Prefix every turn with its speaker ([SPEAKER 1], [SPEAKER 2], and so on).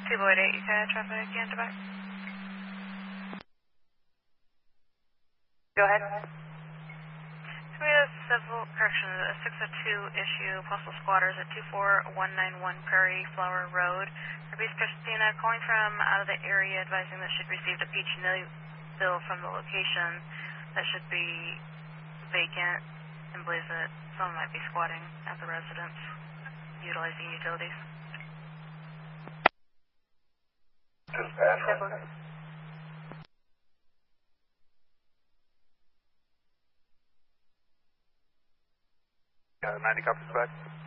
[SPEAKER 1] 2 Lloyd 8, you got traffic and back.
[SPEAKER 2] Go ahead.
[SPEAKER 1] So we have several corrections. A 602 issue, postal squatters at 24191 Prairie Flower Road. Herbies Christina calling from out of the area advising that she'd received a PG&E bill from the location that should be vacant and believes that someone might be squatting at the residence utilizing utilities.
[SPEAKER 2] Dispatch.
[SPEAKER 3] 90 copies back.